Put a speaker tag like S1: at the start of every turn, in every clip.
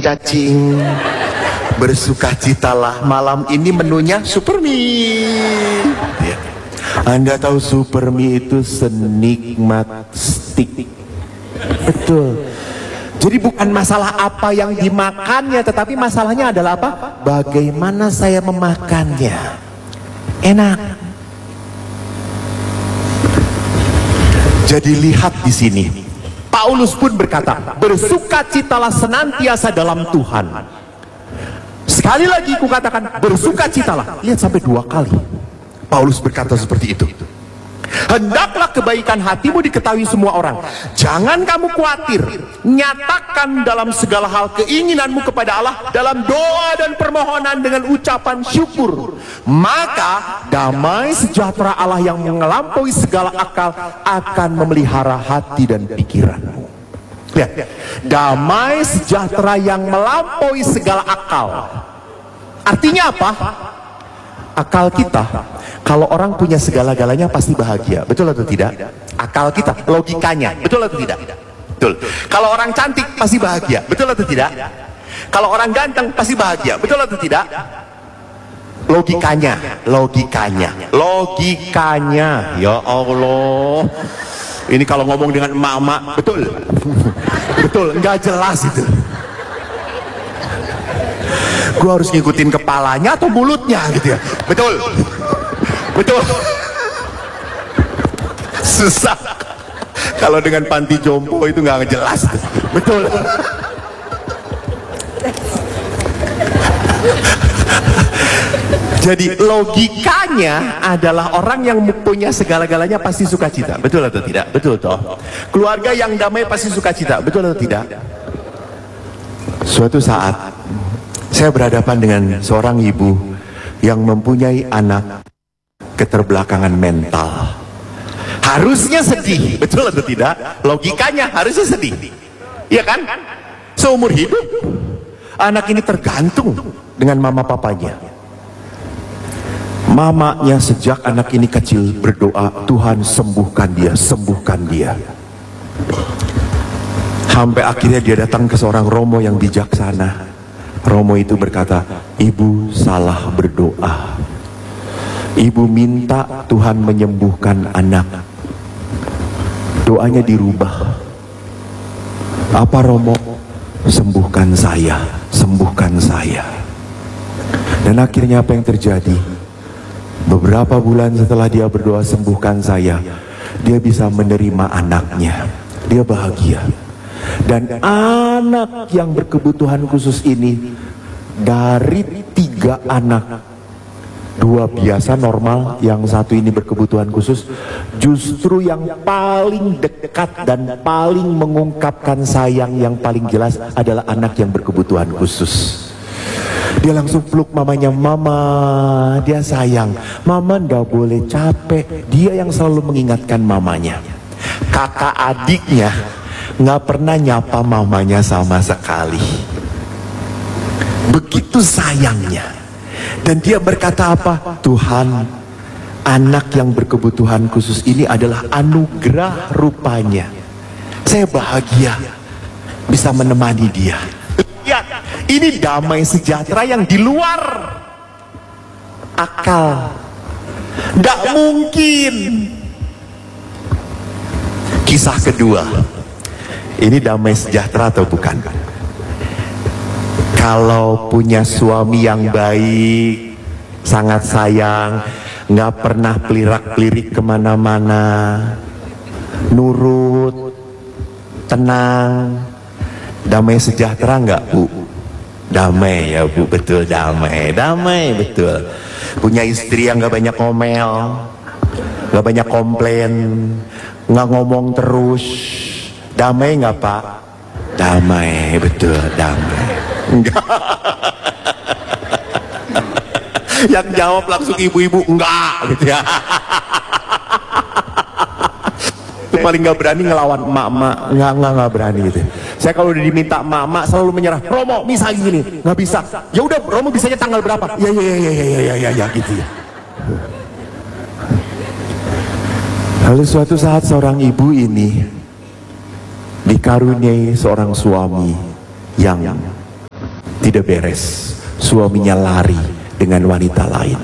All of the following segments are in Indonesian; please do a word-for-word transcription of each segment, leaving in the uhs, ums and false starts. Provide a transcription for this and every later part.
S1: cacing-cacing. Bersukacitalah, malam ini menunya Supermie. Ya. Anda tahu Supermie itu senikmat stik. Betul. Jadi bukan masalah apa yang dimakannya, tetapi masalahnya adalah apa? Bagaimana saya memakannya. Enak. Jadi lihat di sini. Paulus pun berkata, bersukacitalah senantiasa dalam Tuhan. Sekali lagi kukatakan, bersukacitalah. Lihat sampai dua kali Paulus berkata seperti itu. Hendaklah kebaikan hatimu diketahui semua orang. Jangan kamu khawatir. Nyatakan dalam segala hal keinginanmu kepada Allah dalam doa dan permohonan dengan ucapan syukur. Maka damai sejahtera Allah yang melampaui segala akal akan memelihara hati dan pikiranmu. Lihat, damai sejahtera yang melampaui segala akal. Artinya apa? Akal kita, kalau orang punya segala-galanya pasti bahagia, betul atau tidak? Akal kita, logikanya, betul atau tidak? Betul. Kalau orang cantik pasti bahagia, betul atau tidak? Kalau orang ganteng pasti bahagia, betul atau tidak? Logikanya, logikanya, logikanya. Ya Allah, ini kalau ngomong dengan emak-emak, betul, betul, nggak jelas itu. Gue harus ngikutin kepalanya atau mulutnya gitu ya. Betul. Betul. Susah. Kalau dengan panti jompo itu nggak jelas. Betul. Jadi logikanya adalah orang yang punya segala-galanya pasti sukacita. Betul atau tidak? Betul toh. Keluarga yang damai pasti sukacita. Betul atau tidak? Suatu saat saya berhadapan dengan seorang ibu yang mempunyai anak keterbelakangan mental. Harusnya sedih, betul atau tidak? Logikanya harusnya sedih. Iya kan? Seumur hidup anak ini tergantung dengan mama papanya. Mamanya sejak anak ini kecil berdoa, Tuhan sembuhkan dia, sembuhkan dia. Sampai akhirnya dia datang ke seorang romo yang bijaksana. Romo itu berkata, ibu salah berdoa. Ibu minta Tuhan menyembuhkan anak. Doanya dirubah. Apa Romo? Sembuhkan saya, sembuhkan saya. Dan akhirnya apa yang terjadi? Beberapa bulan setelah dia berdoa sembuhkan saya, dia bisa menerima anaknya. Dia bahagia. Dan anak yang berkebutuhan khusus ini, dari tiga anak, dua biasa normal, yang satu ini berkebutuhan khusus, justru yang paling dekat dan paling mengungkapkan sayang yang paling jelas adalah anak yang berkebutuhan khusus. Dia langsung peluk mamanya, mama, dia sayang, mama nggak boleh capek. Dia yang selalu mengingatkan mamanya. Kakak adiknya nggak pernah nyapa mamanya sama sekali. Begitu sayangnya. Dan dia berkata apa? Tuhan, anak yang berkebutuhan khusus ini adalah anugerah rupanya. Saya bahagia bisa menemani dia. Lihat, ini damai sejahtera yang di luar akal. Nggak mungkin. Kisah kedua. Ini damai sejahtera atau bukan? Kalau punya suami yang baik, sangat sayang, nggak pernah pelirak-pelirik kemana-mana, nurut, tenang, damai sejahtera nggak Bu? Damai ya Bu, betul damai, damai betul. Punya istri yang nggak banyak ngomel, nggak banyak komplain, nggak ngomong terus. Damai nggak Pak? Damai, betul, damai. Enggak. Yang jawab langsung ibu-ibu, enggak gitu ya. Itu paling nggak berani ngelawan emak-emak, nggak nggak nggak berani gitu. Saya kalau udah diminta emak-emak selalu menyerah. Romo, bisa gini, nggak bisa. Ya udah, Romo bisanya tanggal berapa? Ya ya ya ya ya ya ya, ya gitu ya. Lalu suatu saat seorang ibu ini dikaruniai seorang suami yang Tidak beres, suaminya lari dengan wanita lain.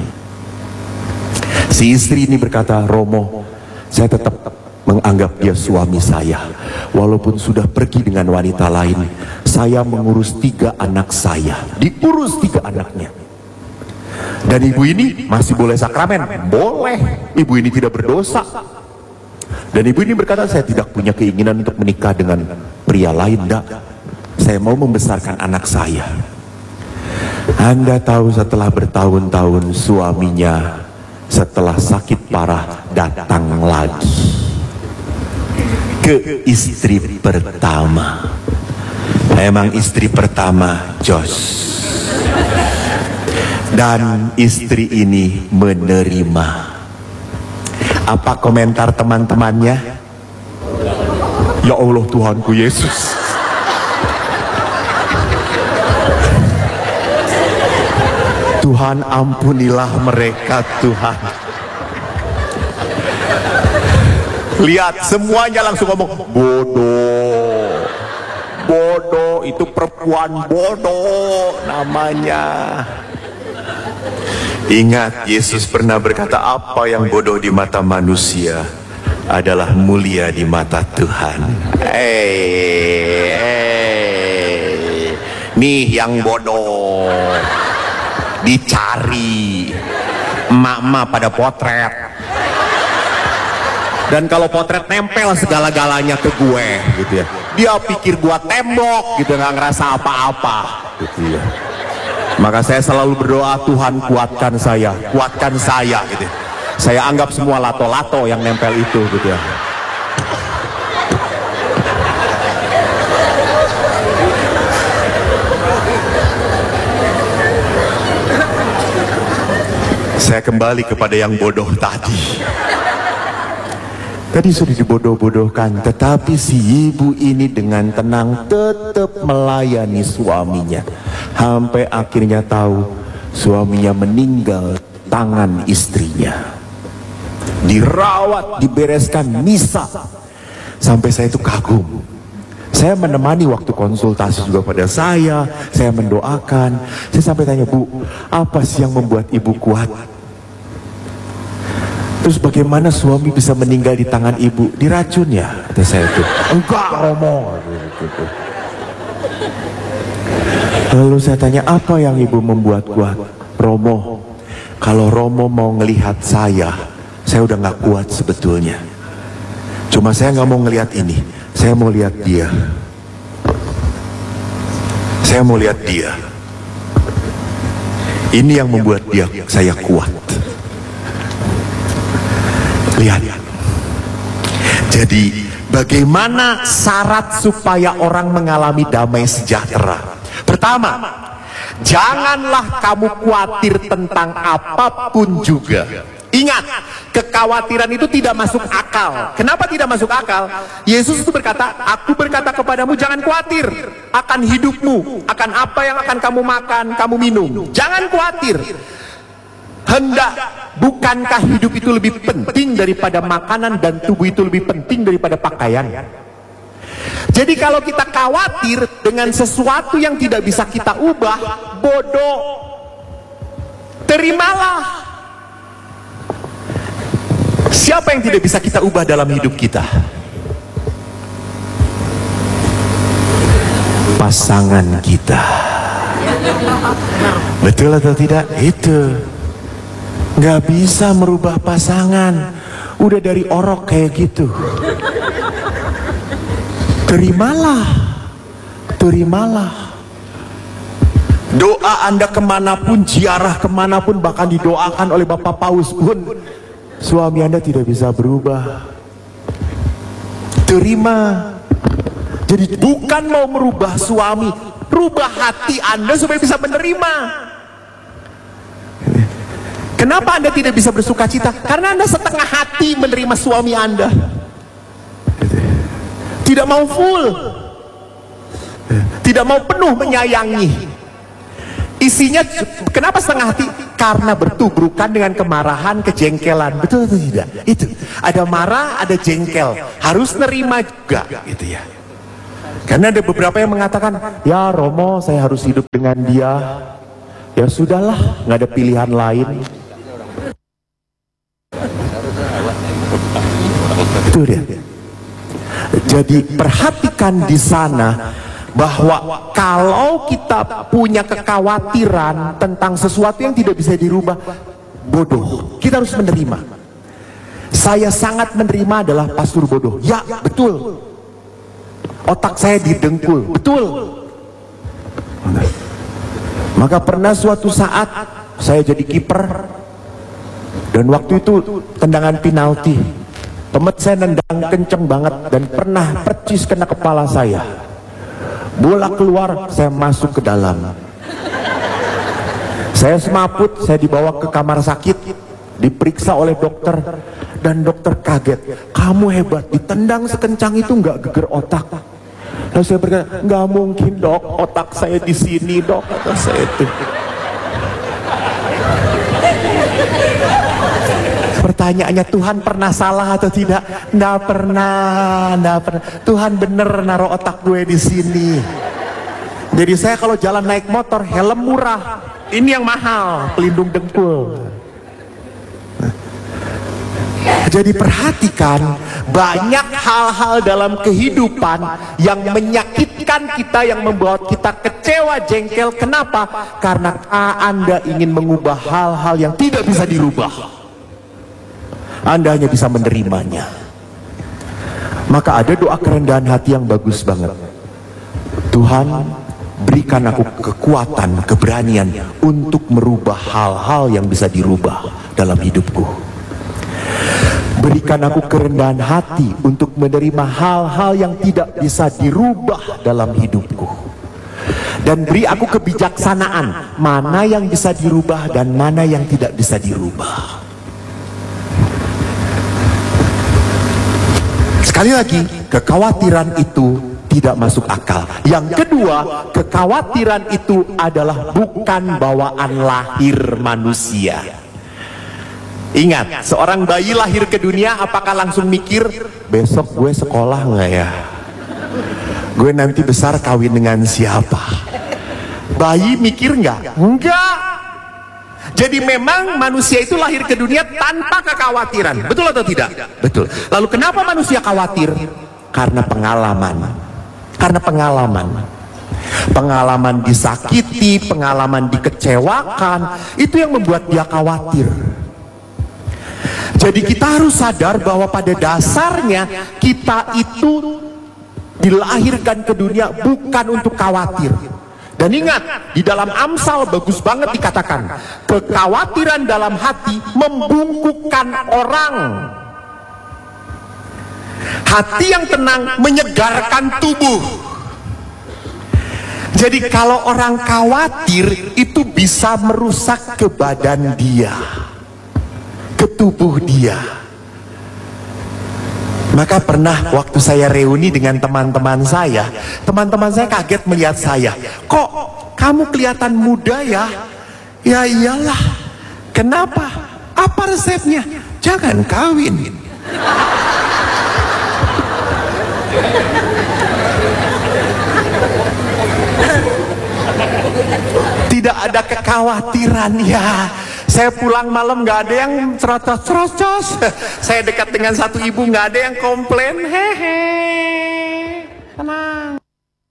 S1: Si istri ini berkata, Romo, saya tetap menganggap dia suami saya. Walaupun sudah pergi dengan wanita lain, saya mengurus tiga anak saya. Diurus tiga anaknya. Dan ibu ini masih boleh sakramen? Boleh. Ibu ini tidak berdosa. Dan ibu ini berkata, saya tidak punya keinginan untuk menikah dengan pria lain. Enggak. Saya mau membesarkan anak saya. Anda tahu setelah bertahun-tahun suaminya setelah sakit parah datang lagi ke istri pertama. Emang istri pertama jos. Dan istri ini menerima. Apa komentar teman-temannya? Ya Allah Tuhanku Yesus. Tuhan ampunilah mereka Tuhan. Lihat semuanya langsung ngomong bodoh. Bodoh itu perempuan bodoh namanya. Ingat Yesus pernah berkata, apa yang bodoh di mata manusia adalah mulia di mata Tuhan. Hei, hei. Nih yang bodoh dicari, emak-emak pada potret. Dan kalau potret nempel segala-galanya ke gue gitu ya, dia pikir gua tembok gitu, nggak ngerasa apa-apa gitu ya. Maka saya selalu berdoa, Tuhan kuatkan saya, kuatkan saya gitu. Saya anggap semua lato-lato yang nempel itu gitu ya. Saya kembali kepada yang bodoh tadi. Tadi sudah dibodoh-bodohkan, tetapi si ibu ini dengan tenang tetap melayani suaminya. Sampai akhirnya tahu suaminya meninggal tangan istrinya. Dirawat, dibereskan, misa. Sampai saya itu kagum. Saya menemani waktu konsultasi juga pada saya. Saya mendoakan. Saya sampai tanya, Bu, apa sih yang membuat ibu kuat? Terus bagaimana suami bisa meninggal di tangan ibu? Diracun ya? Kata saya itu. Enggak, Romo. Lalu saya tanya, apa yang ibu membuat kuat? Romo, kalau Romo mau ngelihat saya, saya udah gak kuat sebetulnya. Cuma saya gak mau ngelihat ini. Saya mau lihat dia. Saya mau lihat dia. Ini yang membuat dia saya kuat. Lihat. Jadi bagaimana syarat supaya orang mengalami damai sejahtera? Pertama, janganlah kamu khawatir tentang apapun juga. Ingat, kekhawatiran itu tidak masuk akal. Kenapa tidak masuk akal? Yesus itu berkata, aku berkata kepadamu jangan khawatir akan hidupmu, akan apa yang akan kamu makan, kamu minum. Jangan khawatir. Hendak, bukankah hidup itu lebih penting daripada makanan dan tubuh itu lebih penting daripada pakaian? Jadi kalau kita khawatir dengan sesuatu yang tidak bisa kita ubah, bodoh. Terimalah. Siapa yang tidak bisa kita ubah dalam hidup kita? Pasangan kita. Betul atau tidak? Itu. Gak bisa merubah pasangan. Udah dari orok kayak gitu. Terimalah. Terimalah. Doa Anda kemanapun, ziarah kemanapun, bahkan didoakan oleh Bapak Paus pun, suami Anda tidak bisa berubah. Terima. Jadi bukan mau merubah suami, rubah hati Anda supaya bisa menerima. Kenapa Anda tidak bisa bersuka cita? Karena Anda setengah hati menerima suami Anda. Tidak mau full. Tidak mau penuh menyayangi. Isinya, kenapa setengah hati? Karena bertubrukan dengan kemarahan, kejengkelan. Betul atau tidak? Itu. Ada marah, ada jengkel. Harus nerima juga. Gitu ya. Karena ada beberapa yang mengatakan, ya Romo saya harus hidup dengan dia. Ya sudahlah, nggak ada pilihan lain. Itu dia. Jadi perhatikan di sana bahwa kalau kita punya kekhawatiran tentang sesuatu yang tidak bisa dirubah, bodoh. Kita harus menerima. Saya sangat menerima adalah pastor bodoh. Ya, betul. Otak saya didengkul, betul. Maka pernah suatu saat saya jadi kiper, dan waktu itu tendangan penalti, pemet saya nendang kenceng banget dan pernah percis kena kepala saya. Bola keluar, saya masuk ke dalam. Saya semaput, saya dibawa ke kamar sakit, diperiksa oleh dokter, dan dokter kaget. Kamu hebat, ditendang sekencang itu nggak geger otak. Lalu saya berkata, nggak mungkin dok, otak saya di sini dok, kata saya itu. Pertanyaannya, Tuhan pernah salah atau tidak? Nggak pernah, nggak pernah. Tuhan bener naruh otak gue di sini. Jadi saya kalau jalan naik motor, helm murah, ini yang mahal, pelindung dengkul. Jadi perhatikan, banyak hal-hal dalam kehidupan yang menyakitkan kita, yang membuat kita kecewa, jengkel. Kenapa? Karena Anda ingin mengubah hal-hal yang tidak bisa dirubah. Anda hanya bisa menerimanya. Maka ada doa kerendahan hati yang bagus banget. Tuhan, berikan aku kekuatan, keberanian untuk merubah hal-hal yang bisa dirubah dalam hidupku. Berikan aku kerendahan hati untuk menerima hal-hal yang tidak bisa dirubah dalam hidupku. Dan beri aku kebijaksanaan, mana yang bisa dirubah dan mana yang tidak bisa dirubah. Sekali lagi, kekhawatiran itu tidak masuk akal. Yang kedua, kekhawatiran itu adalah bukan bawaan lahir manusia. Ingat, seorang bayi lahir ke dunia, apakah langsung mikir, besok gue sekolah nggak ya? Gue nanti besar kawin dengan siapa? Bayi mikir nggak? Enggak. Jadi memang manusia itu lahir ke dunia tanpa kekhawatiran. Betul atau tidak? Betul. Lalu kenapa manusia khawatir? Karena pengalaman. Karena pengalaman. Pengalaman disakiti, pengalaman dikecewakan, itu yang membuat dia khawatir. Jadi kita harus sadar bahwa pada dasarnya kita itu dilahirkan ke dunia bukan untuk khawatir. Dan ingat, di dalam Amsal bagus banget dikatakan, kekhawatiran dalam hati membungkukkan orang. Hati yang tenang menyegarkan tubuh. Jadi kalau orang khawatir itu bisa merusak ke badan dia, ke tubuh dia. Maka pernah waktu saya reuni dengan teman-teman saya, teman-teman saya kaget melihat saya. Kok kamu kelihatan muda ya? Ya iyalah. Kenapa? Apa resepnya? Jangan kawin. Tidak ada kekhawatiran ya. Saya pulang malam nggak ada yang cerocos-cerocos. Saya dekat dengan satu ibu nggak ada yang komplain. Hehe.